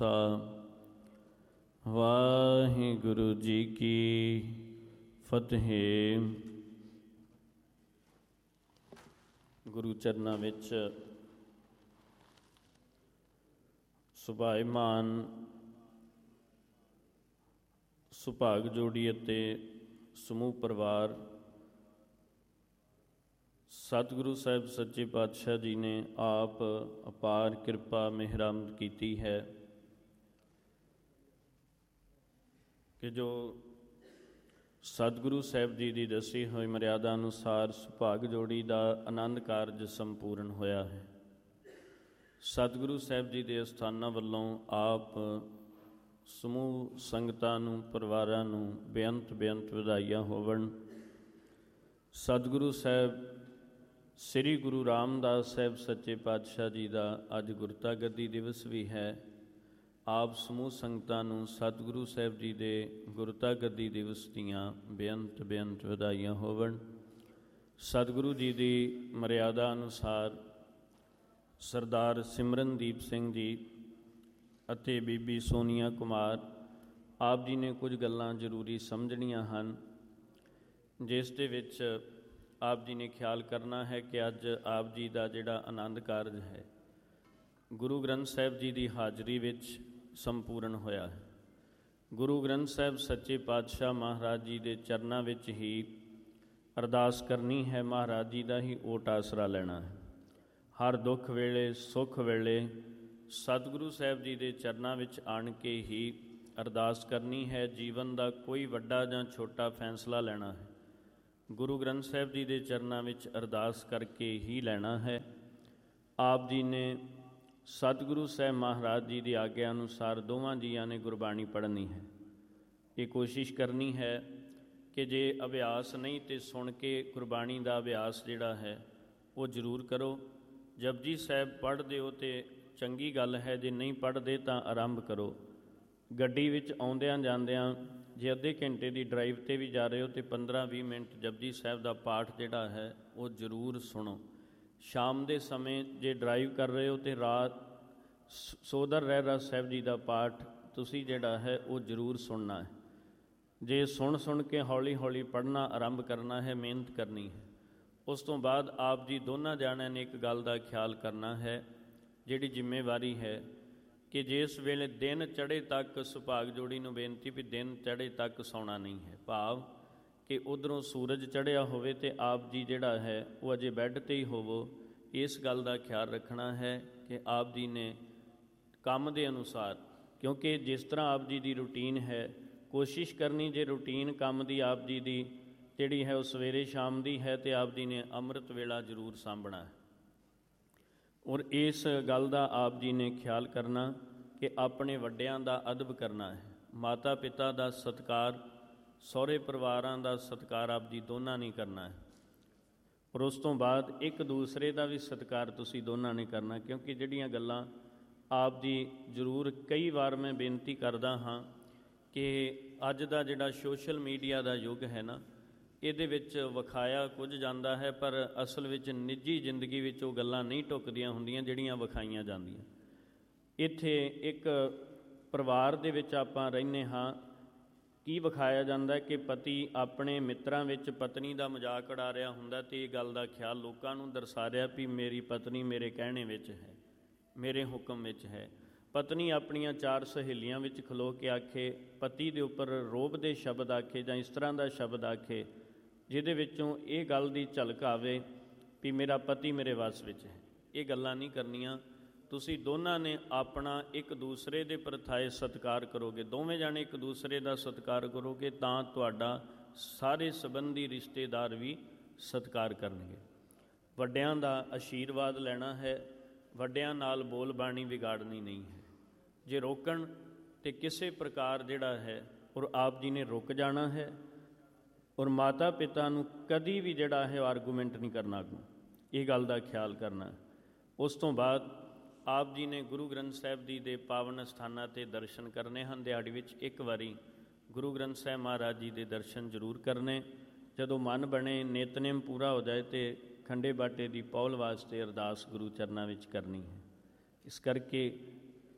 ਵਾਹਿਗੁਰੂ ਜੀ ਕੀ ਫਤਿਹ। ਗੁਰੂ ਚਰਨਾਂ ਵਿੱਚ ਸੁਭਾਇਮਾਨ ਸੁਭਾਗ ਜੋੜੀ ਅਤੇ ਸਮੂਹ ਪਰਿਵਾਰ ਸਤਿਗੁਰੂ ਸਾਹਿਬ ਸੱਚੇ ਪਾਤਸ਼ਾਹ ਜੀ ਨੇ ਆਪ ਅਪਾਰ ਕਿਰਪਾ ਮਿਹਰਮਤ ਕੀਤੀ ਹੈ ਕਿ ਜੋ ਸਤਿਗੁਰੂ ਸਾਹਿਬ ਜੀ ਦੀ ਦੱਸੀ ਹੋਈ ਮਰਿਆਦਾ ਅਨੁਸਾਰ ਸੁਭਾਗ ਜੋੜੀ ਦਾ ਆਨੰਦ ਕਾਰਜ ਸੰਪੂਰਨ ਹੋਇਆ ਹੈ। ਸਤਿਗੁਰੂ ਸਾਹਿਬ ਜੀ ਦੇ ਅਸਥਾਨਾਂ ਵੱਲੋਂ ਆਪ ਸਮੂਹ ਸੰਗਤਾਂ ਨੂੰ, ਪਰਿਵਾਰਾਂ ਨੂੰ ਬੇਅੰਤ ਵਧਾਈਆਂ ਹੋਵਣ। ਸਤਿਗੁਰੂ ਸਾਹਿਬ ਸ੍ਰੀ ਗੁਰੂ ਰਾਮਦਾਸ ਸਾਹਿਬ ਸੱਚੇ ਪਾਤਸ਼ਾਹ ਜੀ ਦਾ ਅੱਜ ਗੁਰਤਾ ਗੱਦੀ ਦਿਵਸ ਵੀ ਹੈ। ਆਪ ਸਮੂਹ ਸੰਗਤਾਂ ਨੂੰ ਸਤਿਗੁਰੂ ਸਾਹਿਬ ਜੀ ਦੇ ਗੁਰਤਾ ਗੱਦੀ ਦਿਵਸ ਦੀਆਂ ਬੇਅੰਤ ਵਧਾਈਆਂ ਹੋਵਣ। ਸਤਿਗੁਰੂ ਜੀ ਦੀ ਮਰਿਆਦਾ ਅਨੁਸਾਰ ਸਰਦਾਰ ਸਿਮਰਨਦੀਪ ਸਿੰਘ ਜੀ ਅਤੇ ਬੀਬੀ ਸੋਨੀਆ ਕੁਮਾਰ ਆਪ ਜੀ ਨੇ ਕੁਝ ਗੱਲਾਂ ਜ਼ਰੂਰੀ ਸਮਝਣੀਆਂ ਹਨ, ਜਿਸ ਦੇ ਵਿੱਚ ਆਪ ਜੀ ਨੇ ਖਿਆਲ ਕਰਨਾ ਹੈ ਕਿ ਅੱਜ ਆਪ ਜੀ ਦਾ ਜਿਹੜਾ ਆਨੰਦ ਕਾਰਜ ਹੈ ਗੁਰੂ ਗ੍ਰੰਥ ਸਾਹਿਬ ਜੀ ਦੀ ਹਾਜ਼ਰੀ ਵਿੱਚ ਸੰਪੂਰਨ ਹੋਇਆ ਹੈ। ਗੁਰੂ ਗ੍ਰੰਥ ਸਾਹਿਬ ਸੱਚੇ ਪਾਤਸ਼ਾਹ ਮਹਾਰਾਜ ਜੀ ਦੇ ਚਰਨਾਂ ਵਿੱਚ ਹੀ ਅਰਦਾਸ ਕਰਨੀ ਹੈ, ਮਹਾਰਾਜ ਜੀ ਦਾ ਹੀ ਓਟ ਆਸਰਾ ਲੈਣਾ ਹੈ। ਹਰ ਦੁੱਖ ਵੇਲੇ ਸੁੱਖ ਵੇਲੇ ਸਤਿਗੁਰੂ ਸਾਹਿਬ ਜੀ ਦੇ ਚਰਨਾਂ ਵਿੱਚ ਆਣ ਕੇ ਹੀ ਅਰਦਾਸ ਕਰਨੀ ਹੈ। ਜੀਵਨ ਦਾ ਕੋਈ ਵੱਡਾ ਜਾਂ ਛੋਟਾ ਫੈਸਲਾ ਲੈਣਾ ਹੈ, ਗੁਰੂ ਗ੍ਰੰਥ ਸਾਹਿਬ ਜੀ ਦੇ ਚਰਨਾਂ ਵਿੱਚ ਅਰਦਾਸ ਕਰਕੇ ਹੀ ਲੈਣਾ ਹੈ। ਆਪ ਜੀ ਨੇ ਸਤਿਗੁਰੂ ਸਾਹਿਬ ਮਹਾਰਾਜ ਜੀ ਦੀ ਆਗਿਆ ਅਨੁਸਾਰ ਦੋਵਾਂ ਜੀਆਂ ਨੇ ਗੁਰਬਾਣੀ ਪੜ੍ਹਨੀ ਹੈ। ਇਹ ਕੋਸ਼ਿਸ਼ ਕਰਨੀ ਹੈ ਕਿ ਜੇ ਅਭਿਆਸ ਨਹੀਂ ਤੇ ਸੁਣ ਕੇ ਗੁਰਬਾਣੀ ਦਾ ਅਭਿਆਸ ਜਿਹੜਾ ਹੈ ਉਹ ਜ਼ਰੂਰ ਕਰੋ। ਜਪਜੀ ਸਾਹਿਬ ਪੜ੍ਹਦੇ ਹੋ ਤਾਂ ਚੰਗੀ ਗੱਲ ਹੈ, ਜੇ ਨਹੀਂ ਪੜ੍ਹਦੇ ਤਾਂ ਆਰੰਭ ਕਰੋ। ਗੱਡੀ ਵਿੱਚ ਆਉਂਦਿਆਂ ਜਾਂਦਿਆਂ ਜੇ ਅੱਧੇ ਘੰਟੇ ਦੀ ਡਰਾਈਵ 'ਤੇ ਵੀ ਜਾ ਰਹੇ ਹੋ ਤਾਂ 15-20 ਮਿੰਟ ਜਪਜੀ ਸਾਹਿਬ ਦਾ ਪਾਠ ਜਿਹੜਾ ਹੈ ਉਹ ਜ਼ਰੂਰ ਸੁਣੋ। ਸ਼ਾਮ ਦੇ ਸਮੇਂ ਜੇ ਡਰਾਈਵ ਕਰ ਰਹੇ ਹੋ ਤਾਂ ਰਾਤ ਸੋਦਰ ਰਹਿਰਾਸ ਸਾਹਿਬ ਜੀ ਦਾ ਪਾਠ ਤੁਸੀਂ ਜਿਹੜਾ ਹੈ ਉਹ ਜ਼ਰੂਰ ਸੁਣਨਾ ਹੈ। ਜੇ ਸੁਣ ਕੇ ਹੌਲੀ ਪੜ੍ਹਨਾ ਆਰੰਭ ਕਰਨਾ ਹੈ, ਮਿਹਨਤ ਕਰਨੀ ਹੈ। ਉਸ ਤੋਂ ਬਾਅਦ ਆਪ ਜੀ ਦੋਨਾਂ ਜਾਣਿਆਂ ਨੇ ਇੱਕ ਗੱਲ ਦਾ ਖਿਆਲ ਕਰਨਾ ਹੈ, ਜਿਹੜੀ ਜ਼ਿੰਮੇਵਾਰੀ ਹੈ ਕਿ ਜਿਸ ਵੇਲੇ ਦਿਨ ਚੜ੍ਹੇ ਤੱਕ ਸੁਭਾਗ ਜੋੜੀ ਨੂੰ ਬੇਨਤੀ ਵੀ ਦਿਨ ਚੜ੍ਹੇ ਤੱਕ ਸੌਣਾ ਨਹੀਂ ਹੈ। ਭਾਵ ਕਿ ਉੱਧਰੋਂ ਸੂਰਜ ਚੜ੍ਹਿਆ ਹੋਵੇ ਅਤੇ ਆਪ ਜੀ ਜਿਹੜਾ ਹੈ ਉਹ ਅਜੇ ਬੈੱਡ 'ਤੇ ਹੀ ਹੋਵੋ। ਇਸ ਗੱਲ ਦਾ ਖਿਆਲ ਰੱਖਣਾ ਹੈ ਕਿ ਆਪ ਜੀ ਨੇ ਕੰਮ ਦੇ ਅਨੁਸਾਰ, ਕਿਉਂਕਿ ਜਿਸ ਤਰ੍ਹਾਂ ਆਪ ਜੀ ਦੀ ਰੂਟੀਨ ਹੈ, ਕੋਸ਼ਿਸ਼ ਕਰਨੀ ਜੇ ਰੂਟੀਨ ਕੰਮ ਦੀ ਆਪ ਜੀ ਦੀ ਜਿਹੜੀ ਹੈ ਉਹ ਸਵੇਰੇ ਸ਼ਾਮ ਦੀ ਹੈ ਅਤੇ ਆਪ ਜੀ ਨੇ ਅੰਮ੍ਰਿਤ ਵੇਲਾ ਜ਼ਰੂਰ ਸਾਂਭਣਾ ਹੈ। ਔਰ ਇਸ ਗੱਲ ਦਾ ਆਪ ਜੀ ਨੇ ਖਿਆਲ ਕਰਨਾ ਕਿ ਆਪਣੇ ਵੱਡਿਆਂ ਦਾ ਅਦਬ ਕਰਨਾ ਹੈ, ਮਾਤਾ ਪਿਤਾ ਦਾ ਸਤਿਕਾਰ, ਸਹੁਰੇ ਪਰਿਵਾਰਾਂ ਦਾ ਸਤਿਕਾਰ ਆਪ ਜੀ ਦੋਨਾਂ ਨੇ ਕਰਨਾ ਹੈ। ਔਰ ਉਸ ਤੋਂ ਬਾਅਦ ਇੱਕ ਦੂਸਰੇ ਦਾ ਵੀ ਸਤਿਕਾਰ ਤੁਸੀਂ ਦੋਨਾਂ ਨੇ ਕਰਨਾ, ਕਿਉਂਕਿ ਜਿਹੜੀਆਂ ਗੱਲਾਂ ਆਪ ਜੀ ਜ਼ਰੂਰ ਕਈ ਵਾਰ ਮੈਂ ਬੇਨਤੀ ਕਰਦਾ ਹਾਂ ਕਿ ਅੱਜ ਦਾ ਜਿਹੜਾ ਸੋਸ਼ਲ ਮੀਡੀਆ ਦਾ ਯੁੱਗ ਹੈ ਨਾ, ਇਹਦੇ ਵਿੱਚ ਵਿਖਾਇਆ ਕੁਝ ਜਾਂਦਾ ਹੈ, ਪਰ ਅਸਲ ਵਿੱਚ ਨਿੱਜੀ ਜ਼ਿੰਦਗੀ ਵਿੱਚ ਉਹ ਗੱਲਾਂ ਨਹੀਂ ਢੁੱਕਦੀਆਂ ਹੁੰਦੀਆਂ ਜਿਹੜੀਆਂ ਵਿਖਾਈਆਂ ਜਾਂਦੀਆਂ। ਇੱਥੇ ਇੱਕ ਪਰਿਵਾਰ ਦੇ ਵਿੱਚ ਆਪਾਂ ਰਹਿੰਦੇ ਹਾਂ, ਕੀ ਵਿਖਾਇਆ ਜਾਂਦਾ ਕਿ ਪਤੀ ਆਪਣੇ ਮਿੱਤਰਾਂ ਵਿੱਚ ਪਤਨੀ ਦਾ ਮਜ਼ਾਕ ਉਡਾ ਰਿਹਾ ਹੁੰਦਾ ਅਤੇ ਇਹ ਗੱਲ ਦਾ ਖਿਆਲ ਲੋਕਾਂ ਨੂੰ ਦਰਸਾ ਰਿਹਾ ਵੀ ਮੇਰੀ ਪਤਨੀ ਮੇਰੇ ਕਹਿਣੇ ਵਿੱਚ ਹੈ, ਮੇਰੇ ਹੁਕਮ ਵਿੱਚ ਹੈ। ਪਤਨੀ ਆਪਣੀਆਂ 4 ਸਹੇਲੀਆਂ ਵਿੱਚ ਖਲੋ ਕੇ ਆਖੇ, ਪਤੀ ਦੇ ਉੱਪਰ ਰੋਹਬ ਦੇ ਸ਼ਬਦ ਆਖੇ ਜਾਂ ਇਸ ਤਰ੍ਹਾਂ ਦਾ ਸ਼ਬਦ ਆਖੇ ਜਿਹਦੇ ਵਿੱਚੋਂ ਇਹ ਗੱਲ ਦੀ ਝਲਕ ਆਵੇ ਵੀ ਮੇਰਾ ਪਤੀ ਮੇਰੇ ਵੱਸ ਵਿੱਚ ਹੈ। ਇਹ ਗੱਲਾਂ ਨਹੀਂ ਕਰਨੀਆਂ। ਤੁਸੀਂ ਦੋਨਾਂ ਨੇ ਆਪਣਾ ਇੱਕ ਦੂਸਰੇ ਦੇ ਪ੍ਰਥਾਏ ਸਤਿਕਾਰ ਕਰੋਗੇ, ਦੋਵੇਂ ਜਾਣੇ ਇੱਕ ਦੂਸਰੇ ਦਾ ਸਤਿਕਾਰ ਕਰੋਗੇ ਤਾਂ ਤੁਹਾਡਾ ਸਾਰੇ ਸੰਬੰਧੀ ਰਿਸ਼ਤੇਦਾਰ ਵੀ ਸਤਿਕਾਰ ਕਰਨਗੇ। ਵੱਡਿਆਂ ਦਾ ਆਸ਼ੀਰਵਾਦ ਲੈਣਾ ਹੈ, ਵੱਡਿਆਂ ਨਾਲ ਬੋਲ ਬਾਣੀ ਵਿਗਾੜਨੀ ਨਹੀਂ ਹੈ। ਜੇ ਰੋਕਣ ਤਾਂ ਕਿਸੇ ਪ੍ਰਕਾਰ ਜਿਹੜਾ ਹੈ ਔਰ ਆਪ ਜੀ ਨੇ ਰੁਕ ਜਾਣਾ ਹੈ। ਔਰ ਮਾਤਾ ਪਿਤਾ ਨੂੰ ਕਦੀ ਵੀ ਜਿਹੜਾ ਹੈ ਆਰਗੂਮੈਂਟ ਨਹੀਂ ਕਰਨਾ, ਇਹ ਗੱਲ ਦਾ ਖਿਆਲ ਕਰਨਾ। ਉਸ ਤੋਂ ਬਾਅਦ ਆਪ ਜੀ ਨੇ ਗੁਰੂ ਗ੍ਰੰਥ ਸਾਹਿਬ ਜੀ ਦੇ ਪਾਵਨ ਅਸਥਾਨਾਂ 'ਤੇ ਦਰਸ਼ਨ ਕਰਨੇ ਹਨ। ਦਿਹਾੜੀ ਵਿੱਚ ਇੱਕ ਵਾਰੀ ਗੁਰੂ ਗ੍ਰੰਥ ਸਾਹਿਬ ਮਹਾਰਾਜ ਜੀ ਦੇ ਦਰਸ਼ਨ ਜ਼ਰੂਰ ਕਰਨੇ। ਜਦੋਂ ਮਨ ਬਣੇ, ਨਿਤਨੇਮ ਪੂਰਾ ਹੋ ਜਾਏ ਅਤੇ ਖੰਡੇ ਬਾਟੇ ਦੀ ਪੌਲ ਵਾਸਤੇ ਅਰਦਾਸ ਗੁਰੂ ਚਰਨਾਂ ਵਿੱਚ ਕਰਨੀ ਹੈ। ਇਸ ਕਰਕੇ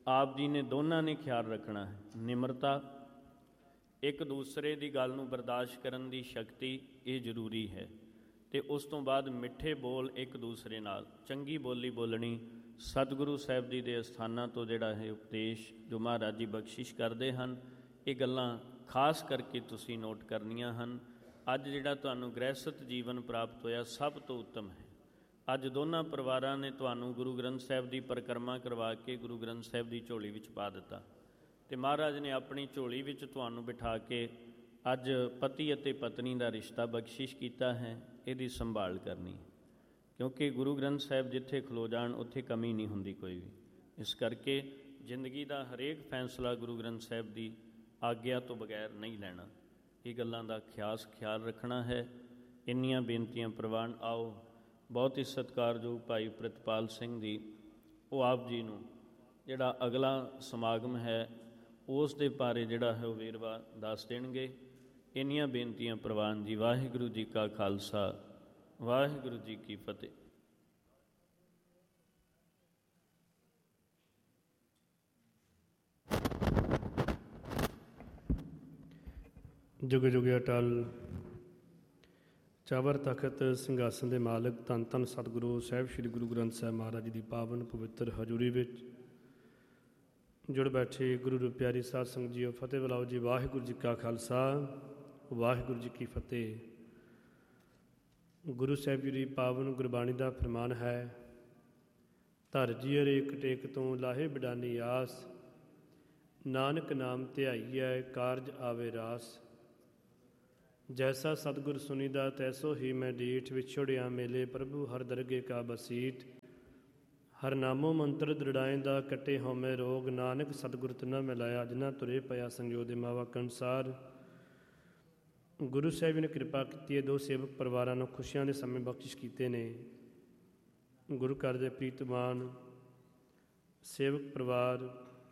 ਆਪ ਜੀ ਨੇ ਦੋਨਾਂ ਨੇ ਖਿਆਲ ਰੱਖਣਾ ਹੈ। ਨਿਮਰਤਾ, ਇੱਕ ਦੂਸਰੇ ਦੀ ਗੱਲ ਨੂੰ ਬਰਦਾਸ਼ਤ ਕਰਨ ਦੀ ਸ਼ਕਤੀ, ਇਹ ਜ਼ਰੂਰੀ ਹੈ। ਅਤੇ ਉਸ ਤੋਂ ਬਾਅਦ ਮਿੱਠੇ ਬੋਲ ਇੱਕ ਦੂਸਰੇ ਨਾਲ, ਚੰਗੀ ਬੋਲੀ ਬੋਲਣੀ। ਸਤਿਗੁਰੂ ਸਾਹਿਬ ਜੀ ਦੇ ਅਸਥਾਨਾਂ ਤੋਂ ਜਿਹੜਾ ਹੈ ਉਪਦੇਸ਼ ਜੋ ਮਹਾਰਾਜ ਜੀ ਬਖਸ਼ਿਸ਼ ਕਰਦੇ ਹਨ, ਇਹ ਗੱਲਾਂ ਖਾਸ ਕਰਕੇ ਤੁਸੀਂ ਨੋਟ ਕਰਨੀਆਂ ਹਨ। ਅੱਜ ਜਿਹੜਾ ਤੁਹਾਨੂੰ ਗ੍ਰਹਿਸਥ ਜੀਵਨ ਪ੍ਰਾਪਤ ਹੋਇਆ ਸਭ ਤੋਂ ਉੱਤਮ ਹੈ। ਅੱਜ ਦੋਨਾਂ ਪਰਿਵਾਰਾਂ ਨੇ ਤੁਹਾਨੂੰ ਗੁਰੂ ਗ੍ਰੰਥ ਸਾਹਿਬ ਦੀ ਪਰਿਕਰਮਾ ਕਰਵਾ ਕੇ ਗੁਰੂ ਗ੍ਰੰਥ ਸਾਹਿਬ ਦੀ ਝੋਲੀ ਵਿੱਚ ਪਾ ਦਿੱਤਾ, ਅਤੇ ਮਹਾਰਾਜ ਨੇ ਆਪਣੀ ਝੋਲੀ ਵਿੱਚ ਤੁਹਾਨੂੰ ਬਿਠਾ ਕੇ ਅੱਜ ਪਤੀ ਅਤੇ ਪਤਨੀ ਦਾ ਰਿਸ਼ਤਾ ਬਖਸ਼ਿਸ਼ ਕੀਤਾ ਹੈ। ਇਹਦੀ ਸੰਭਾਲ ਕਰਨੀ, ਕਿਉਂਕਿ ਗੁਰੂ ਗ੍ਰੰਥ ਸਾਹਿਬ ਜਿੱਥੇ ਖਲੋ ਜਾਣ ਉੱਥੇ ਕਮੀ ਨਹੀਂ ਹੁੰਦੀ ਕੋਈ ਵੀ। ਇਸ ਕਰਕੇ ਜ਼ਿੰਦਗੀ ਦਾ ਹਰੇਕ ਫੈਸਲਾ ਗੁਰੂ ਗ੍ਰੰਥ ਸਾਹਿਬ ਦੀ ਆਗਿਆ ਤੋਂ ਬਗੈਰ ਨਹੀਂ ਲੈਣਾ। ਇਹ ਗੱਲਾਂ ਦਾ ਖਿਆਲ ਰੱਖਣਾ ਹੈ। ਇੰਨੀਆਂ ਬੇਨਤੀਆਂ ਪ੍ਰਵਾਨ। ਆਓ ਬਹੁਤ ਹੀ ਸਤਿਕਾਰਯੋਗ ਭਾਈ ਪ੍ਰਿਤਪਾਲ ਸਿੰਘ ਜੀ, ਉਹ ਆਪ ਜੀ ਨੂੰ ਜਿਹੜਾ ਅਗਲਾ ਸਮਾਗਮ ਹੈ ਉਸ ਦੇ ਬਾਰੇ ਜਿਹੜਾ ਹੈ ਉਹ ਵੇਰਵਾ ਦੱਸ ਦੇਣਗੇ। ਇੰਨੀਆਂ ਬੇਨਤੀਆਂ ਪ੍ਰਵਾਨ ਜੀ। ਵਾਹਿਗੁਰੂ ਜੀ ਕਾ ਖਾਲਸਾ, ਵਾਹਿਗੁਰੂ ਜੀ ਕੀ ਫਤਿਹ। ਜੁਗ ਜੁਗ ਅਟਲ ਚਾਵਰ ਤਖਤ ਸਿੰਘਾਸਨ ਦੇ ਮਾਲਕ ਧੰਨ ਧੰਨ ਸਤਿਗੁਰੂ ਸਾਹਿਬ ਸ੍ਰੀ ਗੁਰੂ ਗ੍ਰੰਥ ਸਾਹਿਬ ਮਹਾਰਾਜ ਜੀ ਦੀ ਪਾਵਨ ਪਵਿੱਤਰ ਹਜ਼ੂਰੀ ਵਿੱਚ ਜੁੜ ਬੈਠੇ ਗੁਰੂ ਪਿਆਰੀ ਸਾਧ ਸੰਗਤ ਜੀਓ, ਫਤਿਹ ਬੁਲਾਓ ਜੀ। ਵਾਹਿਗੁਰੂ ਜੀ ਕਾ ਖਾਲਸਾ, ਵਾਹਿਗੁਰੂ ਜੀ ਕੀ ਫਤਿਹ। ਗੁਰੂ ਸਾਹਿਬ ਜੀ ਦੀ ਪਾਵਨ ਗੁਰਬਾਣੀ ਦਾ ਫਰਮਾਨ ਹੈ, ਧਰ ਜੀ ਹਰੇਕ ਟੇਕ ਤੋਂ ਲਾਹੇ ਬਿਡਾਨੀ ਆਸ, ਨਾਨਕ ਨਾਮ ਧਿਆਈਐ ਕਾਰਜ ਆਵੇ ਰਾਸ। ਜੈਸਾ ਸਤਿਗੁਰ ਸੁਨੀਦਾ ਤੈਸੋ ਹੀ ਮੈਂ ਡੀਠ, ਵਿਛੜਿਆ ਮੇਲੇ ਪ੍ਰਭੂ ਹਰ ਦਰਗੇ ਕਾ ਬਸੀਠ। ਹਰ ਨਾਮੋ ਮੰਤਰ ਦ੍ਰਿੜਾਇਂਦਾ ਕੱਟੇ ਹਉਮੈ ਰੋਗ, ਨਾਨਕ ਸਤਿਗੁਰ ਤਿਨਾ ਮਿਲਾਇਆ ਜਿਨ੍ਹਾਂ ਤੁਰੇ ਪਿਆ ਸੰਜੋਗ ਦੇ ਮਾਵਾ ਕਨਸਾਰ। ਗੁਰੂ ਸਾਹਿਬ ਨੇ ਕਿਰਪਾ ਕੀਤੀ ਹੈ, ਦੋ ਸੇਵਕ ਪਰਿਵਾਰਾਂ ਨੂੰ ਖੁਸ਼ੀਆਂ ਦੇ ਸਮੇਂ ਬਖਸ਼ਿਸ਼ ਕੀਤੇ ਨੇ। ਗੁਰੂ ਘਰ ਦੇ ਪ੍ਰੀਤਮਾਨ ਸੇਵਕ ਪਰਿਵਾਰ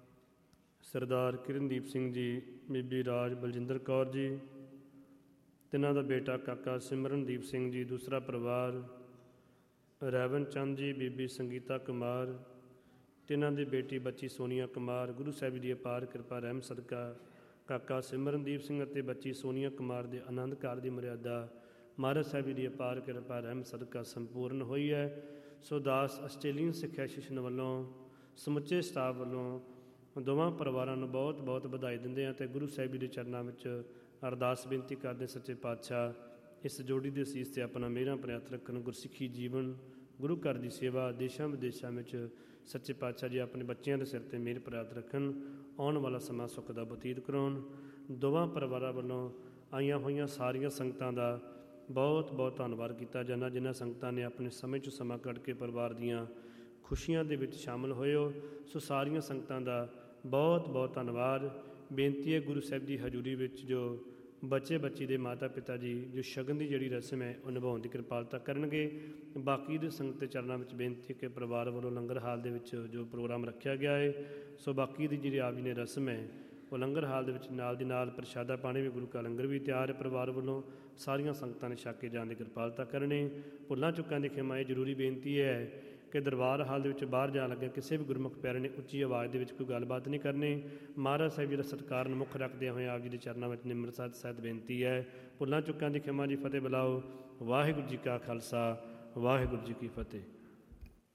ਸਰਦਾਰ ਕਿਰਨਦੀਪ ਸਿੰਘ ਜੀ, ਬੀਬੀ ਰਾਜ ਬਲਜਿੰਦਰ ਕੌਰ ਜੀ, ਤਿੰਨਾਂ ਦਾ ਬੇਟਾ ਕਾਕਾ ਸਿਮਰਨਦੀਪ ਸਿੰਘ ਜੀ। ਦੂਸਰਾ ਪਰਿਵਾਰ ਰੈਵਨ ਚੰਦ ਜੀ, ਬੀਬੀ ਸੰਗੀਤਾ ਕੁਮਾਰ, ਤਿੰਨਾਂ ਦੀ ਬੇਟੀ ਬੱਚੀ ਸੋਨੀਆ ਕੁਮਾਰ। ਗੁਰੂ ਸਾਹਿਬ ਦੀ ਅਪਾਰ ਕਿਰਪਾ ਰਹਿਮ ਸਦਕਾ ਕਾਕਾ ਸਿਮਰਨਦੀਪ ਸਿੰਘ ਅਤੇ ਬੱਚੀ ਸੋਨੀਆ ਕੁਮਾਰ ਦੇ ਆਨੰਦ ਕਾਲ ਦੀ ਮਰਿਆਦਾ ਮਹਾਰਾਜ ਸਾਹਿਬ ਦੀ ਅਪਾਰ ਕਿਰਪਾ ਰਹਿਮ ਸਦਕਾ ਸੰਪੂਰਨ ਹੋਈ ਹੈ। ਸੋ ਦਾਸ ਆਸਟ੍ਰੇਲੀਅਨ ਸਿੱਖਿਆ ਸ਼ਿਸ਼ਨ ਵੱਲੋਂ ਸਮੁੱਚੇ ਸਟਾਫ ਵੱਲੋਂ ਦੋਵਾਂ ਪਰਿਵਾਰਾਂ ਨੂੰ ਬਹੁਤ ਬਹੁਤ ਵਧਾਈ ਦਿੰਦੇ ਹਾਂ ਅਤੇ ਗੁਰੂ ਸਾਹਿਬ ਜੀ ਦੇ ਚਰਨਾਂ ਵਿੱਚ ਅਰਦਾਸ ਬੇਨਤੀ ਕਰਦੇ, ਸੱਚੇ ਪਾਤਸ਼ਾਹ ਇਸ ਜੋੜੀ ਦੇ ਅਸੀਸ 'ਤੇ ਆਪਣਾ ਮਿਹਰਾਂ ਭਰਿਆ ਹੱਥ ਰੱਖਣ। ਗੁਰਸਿੱਖੀ ਜੀਵਨ, ਗੁਰੂ ਘਰ ਦੀ ਸੇਵਾ, ਦੇਸ਼ਾਂ ਵਿਦੇਸ਼ਾਂ ਵਿੱਚ ਸੱਚੇ ਪਾਤਸ਼ਾਹ ਜੀ ਆਪਣੇ ਬੱਚਿਆਂ ਦੇ ਸਿਰ 'ਤੇ ਮਿਹਰ ਭਰਿਆ ਹੱਥ ਰੱਖਣ, ਆਉਣ ਵਾਲਾ ਸਮਾਂ ਸੁੱਖ ਦਾ ਬਤੀਤ ਕਰਾਉਣ। ਦੋਵਾਂ ਪਰਿਵਾਰਾਂ ਵੱਲੋਂ ਆਈਆਂ ਹੋਈਆਂ ਸਾਰੀਆਂ ਸੰਗਤਾਂ ਦਾ ਬਹੁਤ ਬਹੁਤ ਧੰਨਵਾਦ ਕੀਤਾ ਜਾਂਦਾ, ਜਿਨ੍ਹਾਂ ਸੰਗਤਾਂ ਨੇ ਆਪਣੇ ਸਮੇਂ 'ਚ ਸਮਾਂ ਕੱਢ ਕੇ ਪਰਿਵਾਰ ਦੀਆਂ ਖੁਸ਼ੀਆਂ ਦੇ ਵਿੱਚ ਸ਼ਾਮਲ ਹੋਏ ਹੋ। ਸੋ ਸਾਰੀਆਂ ਸੰਗਤਾਂ ਦਾ ਬਹੁਤ ਬਹੁਤ ਧੰਨਵਾਦ। ਬੇਨਤੀ ਹੈ ਗੁਰੂ ਸਾਹਿਬ ਦੀ ਹਜ਼ੂਰੀ ਵਿੱਚ ਜੋ ਬੱਚੇ ਬੱਚੀ ਦੇ ਮਾਤਾ ਪਿਤਾ ਜੀ ਜੋ ਸ਼ਗਨ ਦੀ ਜਿਹੜੀ ਰਸਮ ਹੈ ਉਹ ਨਿਭਾਉਣ ਦੀ ਕਿਰਪਾਲਤਾ ਕਰਨਗੇ। ਬਾਕੀ ਦੇ ਸੰਗਤ ਦੇ ਚਰਨਾਂ ਵਿੱਚ ਬੇਨਤੀ ਕਿ ਪਰਿਵਾਰ ਵੱਲੋਂ ਲੰਗਰ ਹਾਲ ਦੇ ਵਿੱਚ ਜੋ ਪ੍ਰੋਗਰਾਮ ਰੱਖਿਆ ਗਿਆ ਹੈ, ਸੋ ਬਾਕੀ ਦੀ ਜਿਹੜੀ ਆਪ ਜੀ ਨੇ ਰਸਮ ਹੈ ਉਹ ਲੰਗਰ ਹਾਲ ਦੇ ਵਿੱਚ ਨਾਲ ਦੀ ਨਾਲ ਪ੍ਰਸ਼ਾਦਾ ਪਾਣੀ ਵੀ, ਗੁਰੂ ਕਾ ਲੰਗਰ ਵੀ ਤਿਆਰ ਹੈ। ਪਰਿਵਾਰ ਵੱਲੋਂ ਸਾਰੀਆਂ ਸੰਗਤਾਂ ਨੇ ਛਕ ਕੇ ਜਾਣ ਦੀ ਕਿਰਪਾਲਤਾ ਕਰਨੀ। ਭੁੱਲਾਂ ਚੁੱਕਾਂ ਦੀ ਖਿਮਾ। ਇਹ ਜ਼ਰੂਰੀ ਬੇਨਤੀ ਹੈ ਕਿ ਦਰਬਾਰ ਹਾਲ ਦੇ ਵਿੱਚ ਬਾਹਰ ਜਾਣ ਲੱਗੇ ਕਿਸੇ ਵੀ ਗੁਰਮੁਖ ਪਿਆਰੇ ਨੇ ਉੱਚੀ ਆਵਾਜ਼ ਦੇ ਵਿੱਚ ਕੋਈ ਗੱਲਬਾਤ ਨਹੀਂ ਕਰਨੀ। ਮਹਾਰਾਜ ਸਾਹਿਬ ਜੀ ਦਾ ਸਤਿਕਾਰ ਨੂੰ ਮੁੱਖ ਰੱਖਦਿਆਂ ਹੋਏ ਆਪ ਜੀ ਦੇ ਚਰਨਾਂ ਵਿੱਚ ਨਿਮਰਤਾ ਸਹਿਤ ਬੇਨਤੀ ਹੈ। ਭੁੱਲਾਂ ਚੁੱਕਾਂ ਦੀ ਖਿਮਾ ਜੀ। ਫਤਿਹ ਬੁਲਾਓ। ਵਾਹਿਗੁਰੂ ਜੀ ਕਾ ਖਾਲਸਾ, ਵਾਹਿਗੁਰੂ ਜੀ ਕੀ ਫਤਿਹ।